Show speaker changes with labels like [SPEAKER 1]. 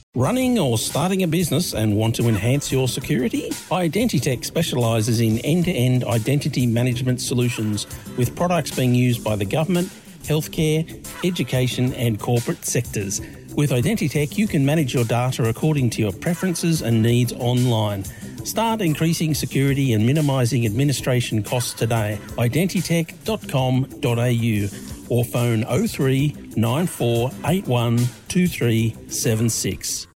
[SPEAKER 1] Running or starting a business and want to enhance your security? Identitech specialises in end-to-end identity management solutions with products being used by the government, healthcare, education and corporate sectors. With Identitech, you can manage your data according to your preferences and needs online. Start increasing security and minimising administration costs today. Identitech.com.au or phone 03 9481 2376.